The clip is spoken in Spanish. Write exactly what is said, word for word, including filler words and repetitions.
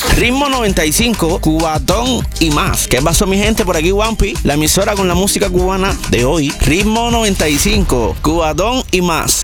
Ritmo noventa y cinco, Cubatón y más. ¿Qué pasó, mi gente? Por aquí Wampi, la emisora con la música cubana de hoy. Ritmo noventa y cinco, Cubatón y más.